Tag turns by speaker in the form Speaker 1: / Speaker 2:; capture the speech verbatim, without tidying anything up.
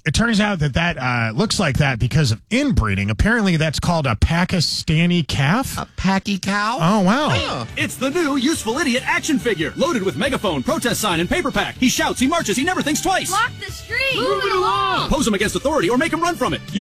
Speaker 1: it turns out that that uh, looks like that because of inbreeding. Apparently, that's called a Pakistani calf.
Speaker 2: A Packy cow?
Speaker 1: Oh, wow.
Speaker 3: It's the new Useful Idiot action figure, loaded with megaphone, protest sign, and paper pack. He shouts, he marches, he never thinks twice.
Speaker 4: Block the street.
Speaker 5: Move it along.
Speaker 3: Pose him against authority or make him run from it.